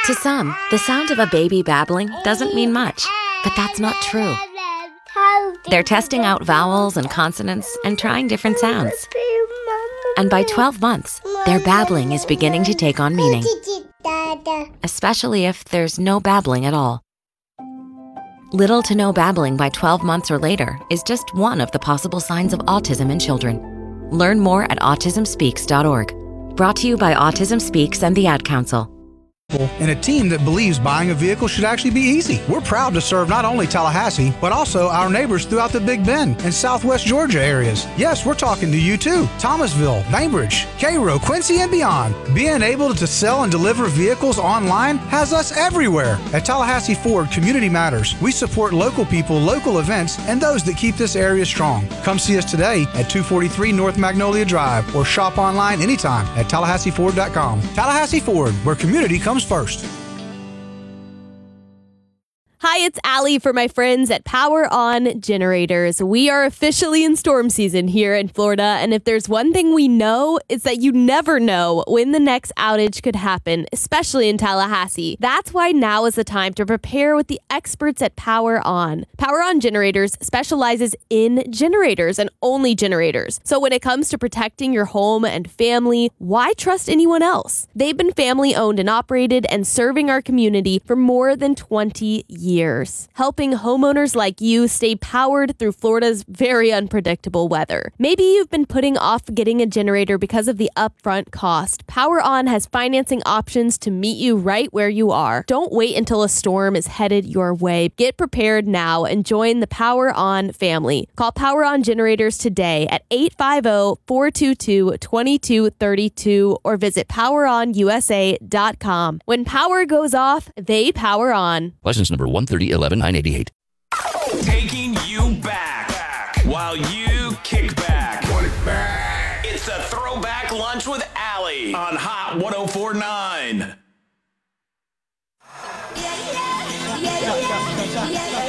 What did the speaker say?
To some, the sound of a baby babbling doesn't mean much, but that's not true. They're testing out vowels and consonants and trying different sounds. And by 12 months, their babbling is beginning to take on meaning, especially if there's no babbling at all. Little to no babbling by 12 months or later is just one of the possible signs of autism in children. Learn more at autismspeaks.org. Brought to you by Autism Speaks and the Ad Council. And a team that believes buying a vehicle should actually be easy. We're proud to serve not only Tallahassee, but also our neighbors throughout the Big Bend and Southwest Georgia areas. Yes, we're talking to you too. Thomasville, Bainbridge, Cairo, Quincy, and beyond. Being able to sell and deliver vehicles online has us everywhere. At Tallahassee Ford, community matters. We support local people, local events, and those that keep this area strong. Come see us today at 243 North Magnolia Drive or shop online anytime at TallahasseeFord.com. Tallahassee Ford, where community comes first. Hi, it's Allie for my friends at Power On Generators. We are officially in storm season here in Florida, and if there's one thing we know, it's that you never know when the next outage could happen, especially in Tallahassee. That's why now is the time to prepare with the experts at Power On. Power On Generators specializes in generators and only generators. So when it comes to protecting your home and family, why trust anyone else? They've been family owned and operated and serving our community for more than 20 years, helping homeowners like you stay powered through Florida's very unpredictable weather. Maybe you've been putting off getting a generator because of the upfront cost. Power On has financing options to meet you right where you are. Don't wait until a storm is headed your way. Get prepared now and join the Power On family. Call Power On Generators today at 850-422-2232 or visit poweronusa.com. When power goes off, they power on. License number 130-11988. Taking you back while you kick back. It's the Throwback Lunch with Allie on Hot 104.9.